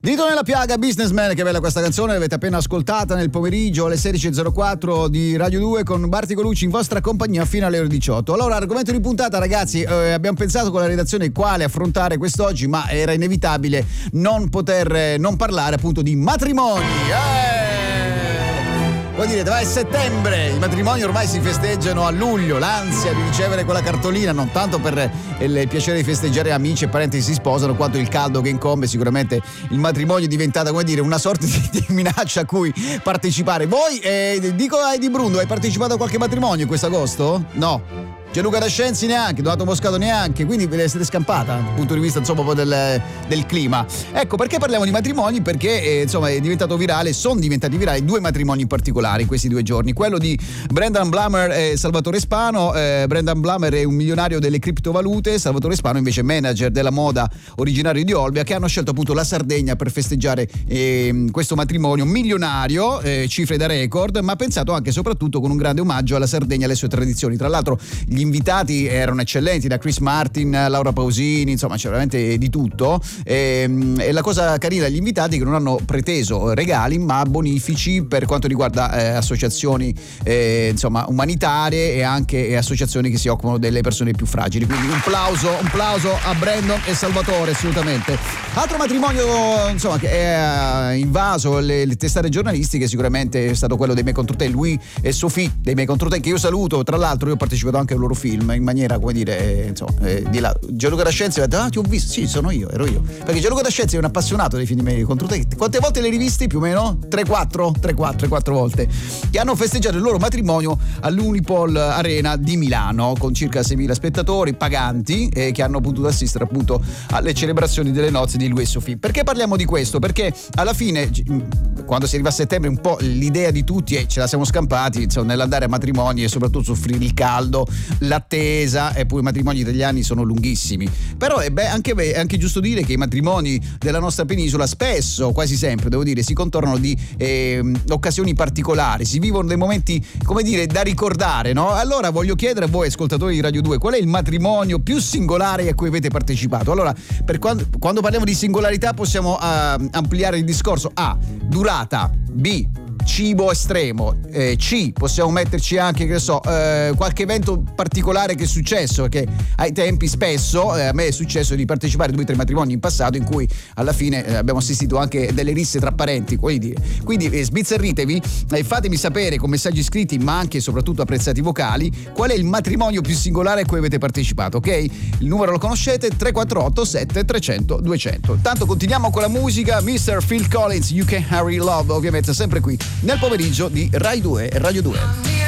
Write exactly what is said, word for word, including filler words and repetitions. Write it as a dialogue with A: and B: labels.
A: Dito nella piaga, Businessman, che bella questa canzone, l'avete appena ascoltata nel pomeriggio alle sedici e zero quattro di Radio due con Barti Colucci in vostra compagnia fino alle ore diciotto. Allora, argomento di puntata, ragazzi, eh, abbiamo pensato con la redazione quale affrontare quest'oggi, ma era inevitabile non poter eh, non parlare appunto di matrimoni. Eh! Vuol dire, va, è settembre, i matrimoni ormai si festeggiano a luglio, l'ansia di ricevere quella cartolina, non tanto per il piacere di festeggiare amici e parenti che si sposano, quanto il caldo che incombe. Sicuramente il matrimonio è diventato, come dire, una sorta di, di minaccia a cui partecipare. Voi, eh, dico a Di Brundo, hai partecipato a qualche matrimonio quest'agosto? No. Gianluca D'Ascenzi neanche, Donato Moscato neanche, quindi ve ne siete scampata dal punto di vista insomma del, del clima. Ecco, perché parliamo di matrimoni? Perché eh, insomma è diventato virale, sono diventati virali due matrimoni in particolare in questi due giorni. Quello di Brendan Blumer e Salvatore Spano. eh, Brendan Blumer è un milionario delle criptovalute, Salvatore Spano invece manager della moda originario di Olbia, che hanno scelto appunto la Sardegna per festeggiare eh, questo matrimonio milionario, eh, cifre da record, ma pensato anche e soprattutto con un grande omaggio alla Sardegna e alle sue tradizioni. Tra l'altro gli invitati erano eccellenti, da Chris Martin, Laura Pausini, insomma c'è veramente di tutto. E, e la cosa carina degli invitati è che non hanno preteso regali ma bonifici per quanto riguarda eh, associazioni eh, insomma umanitarie e anche eh, associazioni che si occupano delle persone più fragili. Quindi un plauso, un plauso a Brandon e Salvatore, assolutamente. Altro matrimonio insomma che è invaso le, le testate giornalistiche sicuramente è stato quello dei Me Contro Te, lui e Sophie dei Me Contro Te, che io saluto. Tra l'altro io ho partecipato anche al loro film in maniera, come dire, eh, insomma, eh, di là. Gianluca D'Ascenzi ha detto: ah, ti ho visto, sì, sono io, ero io. Perché Gianluca D'Ascenzi è un appassionato dei film di Me Contro Te. Quante volte l'hai rivisti più o meno? tre quattro tre quattro volte. Che hanno festeggiato il loro matrimonio all'Unipol Arena di Milano con circa seimila spettatori paganti eh, che hanno potuto assistere appunto alle celebrazioni delle nozze di lui e Sophie. Perché parliamo di questo? Perché alla fine, quando si arriva a settembre, un po' l'idea di tutti è ce la siamo scampati, insomma, nell'andare a matrimoni e soprattutto soffrire il caldo, l'attesa, e poi i matrimoni italiani sono lunghissimi. Però è, beh, anche, è anche giusto dire che i matrimoni della nostra penisola spesso, quasi sempre devo dire, si contornano di eh, occasioni particolari, si vivono dei momenti, come dire, da ricordare, no? Allora voglio chiedere a voi ascoltatori di Radio due qual è il matrimonio più singolare a cui avete partecipato. Allora, per quando, quando parliamo di singolarità possiamo uh, ampliare il discorso. A, durata. B, cibo estremo. eh, C, possiamo metterci anche, che so, eh, qualche evento particolare che è successo, perché ai tempi spesso eh, a me è successo di partecipare a due o tre matrimoni in passato in cui alla fine eh, abbiamo assistito anche delle risse tra parenti, quindi, quindi eh, sbizzarritevi e eh, fatemi sapere con messaggi scritti ma anche e soprattutto apprezzati vocali qual è il matrimonio più singolare a cui avete partecipato, ok? Il numero lo conoscete, tre quattro otto sette trecento duecento. Tanto continuiamo con la musica, mister Phil Collins, You Can Hurry Love, ovviamente sempre qui nel pomeriggio di Rai due e Radio due.